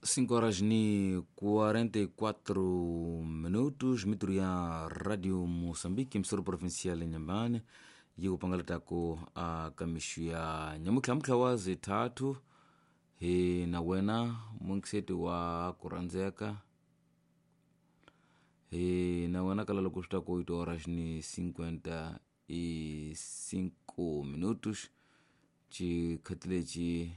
5 horas ni 44 minutos, mitro ya Radio Moçambique, emissora provincial Nyambane, yiku pangalatako kamishu ya nyamuklamukla wazi tatu he na wena mwinkiseti wa kuranzeka he na wena kalala kustako 8 horas ni 55 minutos ci khatile ci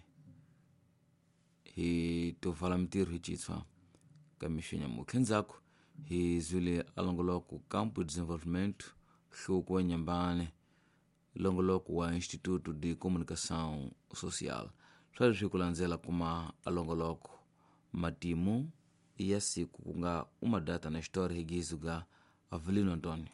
hi tovala mitiru hi chitswa kamishenya mukhenzako hi zwile alongoloko campo de desenvolvimento hluku wa Nyambane longoloko wa Instituto de Comunicação Social swali swikulanzela kuma alongoloko matimu ya siku kunga umadata na história higizu ga Avelino Antônio.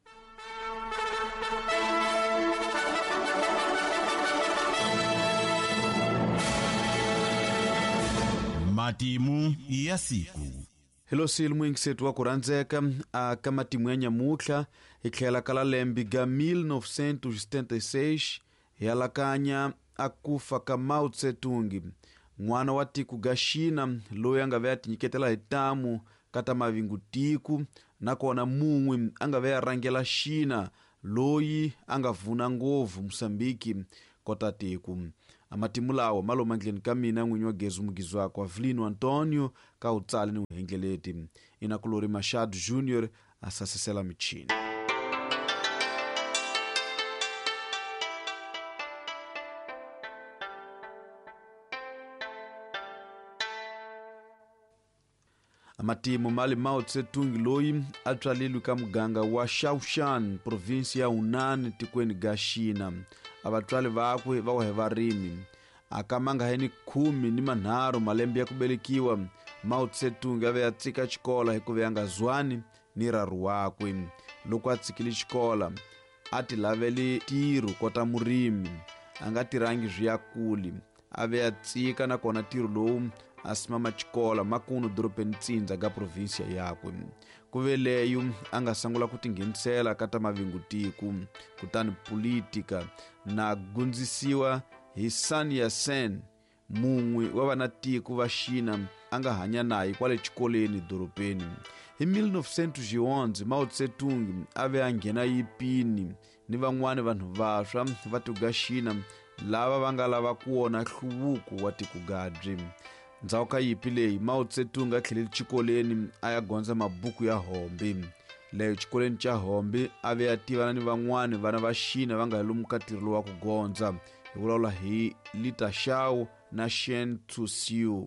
Matimu ya siku. Hilo silu mwingisetu wa kuranzeka matimu ya nyamukla ikhela kala lembi ga 1976 yalakanya akufa ka Mao Tse-tung, mwana wa tiku ga China loyi angave atinyiketela hitamu kata mavingu tiku nakona mumwe angave arangela China loyi angavuna ngovu Mosambiki kota tiku. Amatimu lawo maloma ngleni kamina ngwinyi wa gezu mugizu wako Avelino Antônio ka utsali ni uhengeleti inakulori Machado Júnior asasesela michini. Amatimu mali Mao Tse-tung loyi atswalilwi ka muganga wa Shaoshan provinsia ya Hunan tikweni ga China. Avatwali vakwe vawahe varimi akamanga heni 13 malembe ya kubelikiwa Mao Tse-tung ave atsika chikola hikuve anga zwani ni raru wakwe. Loko atsikili chikola ati laveli tiru kota murimi anga tirangi zhiyakuli ave atsika na kona tiru lowu asimama chikola makunu doropeni tsinza ga provinsia yakwe. Kuveleyu anga sangula kuti ngenisela kata mavingu tiku kutani politika na gunzisiwa hi Sun Yat-sen mumwe wa vanatiku va China anga hanya naye kwale chikoleni doropeni. Hi 1911 Mao Tse-tung ave angena yipini ni van'wana vanhu vaswa va tuga China lava vanga lava kuona hluvuko wa tiku gadri. Ndzhawu ka yipi leyi Mao Tse-tung athleleli chikoleni aya gonza mabuku ya hombe. Leyo chikoleni cha hombe ave ativana ni van'wana vana va China vanga helumuka tirilo wa kugonza hikulawula hi Lita Shao na Shen Tzuxiu.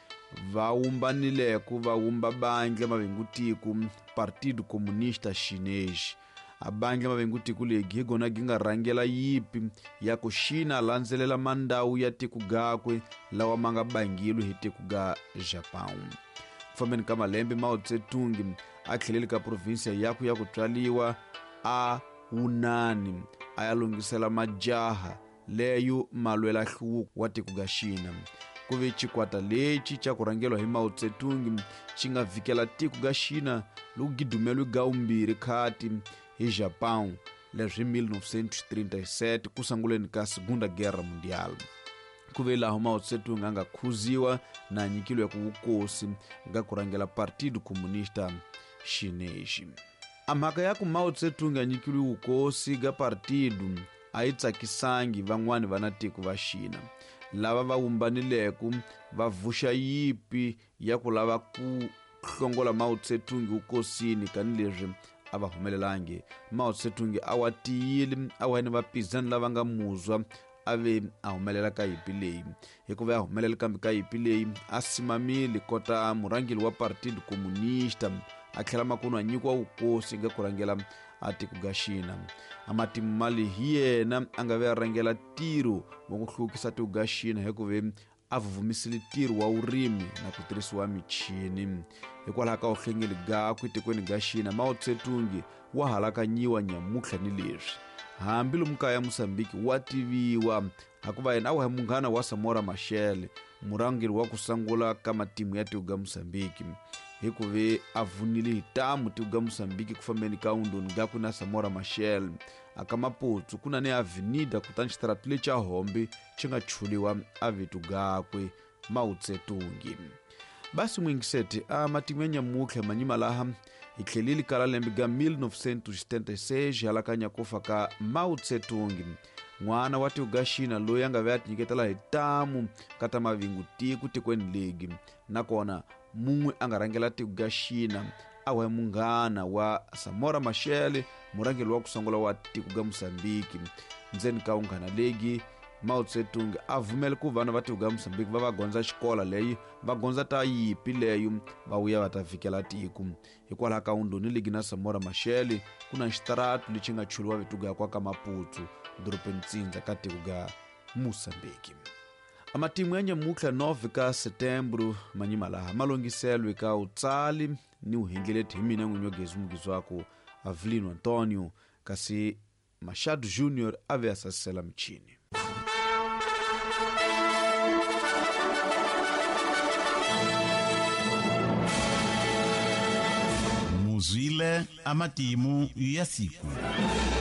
Vaumbanileko vaumba bandla mavingu tiku Partido Comunista Chinês. Abandla mavingu tiku legi higona ginga rangela yipi ya ku China alandzelela mandawu ya tiku gakwe lawa manga bangilu hi tiku ga Japão. Kufambeni ka malembe Mao Tse-tung athleleli ka provinsia yaku ya kutswaliwa a Hunan ayalungisela majaha leyo malwela hluku wa tiku ga China. Kuve chikwata lechi cha kurangelwa hi Mao Tse-tung chinga vikela tiku ga China lugidumelwe ga umbiri khati hi Japão leswi 1937 kusanguleni ka Segunda Guerra Mundial. Kuve laho Mao Tse-tung anga khuziwa na nyikilo ya kuvukosi nga kurangela Partido Comunista Chinês. Amhaka yaku Mao Tse-tung anyikilo ukosi ga partido aitsakisangi van'wana vanatiku va China lava vaumbanileko vavusha yipi ya kulava ku hlongola Mao Tse-tung ukosini kanileswi ava humelelangi. Mao Tse-tung awatiyile awaheni vapizani lava nga muzwa ave ahumelela ka yipi leyi. Hikuva ahumelela kambe ka yipi leyi asimamile kota murangeli wa Partido Comunista athlela makunu anyikiwa ukosi nga kurangela atiku ga China. Amatimu mali hi yena angave arangela tiro wa kuhlukisa tiku ga China hikuve avuvumisile tiro wa urimi na kutirisiwa michini. Hikwalaho ka uhlengeli gakwe tikweni ga China Mao Tse-tung wa halakanyiwa nyamukla ni leswi. Hambi lumukaya Mosambiki wa tiviwa hakuva yena awahe munghana wa Samora Machel murangeli wa kusangula ka matimu ya tiku ga Mosambiki. Hikuve avunile hitamu tiku ga Mosambiki kufambeni ka undoni gakwe na Samora Machel akamapotsu kuna ne avenida kutani xitaratu cha hombe chinga chuliwa avitu gakwe Mao Tse-tung. basi mwingisete matimu ya Nyamukhla manyima laha ikhelili kala lembe ga 1976 halakanya kufa ka Mao Tse-tung, n'wana wa tiko ga Xina loyi a nga ve a tinyiketela hi tamu kata mavingu tiko tikweni legi, nakona mun'we a nga rangela tiko ga Xina a wa munghana wa Samora Machel, murangeli wa kusungula wa tiko ga Mosambiki. Ndzeni ka unghana legi Mao Tse-tung a vumele ku vana va tiko ga Mosambiki va gondza xikola leyi va gondza ta yipi leyo va vuya va ta fikela tiko. Hikwalaho ka undhuni legi na Samora Machel ku na xitaratu lexi nga chuliwa vito ga kwa ka Maputo doropeni Ntsindza ka tiko ga Mosambiki. Amatimu ya Nyamukhla 9 ka Setembro manyima laha malongiselwe ka utsali ni uhengeleti hi mina n'winyi wa gezi mugezi wako Avelino Antonio, kasi Machado Junior ave asasela mchini. Muzwile amatimu ya siku.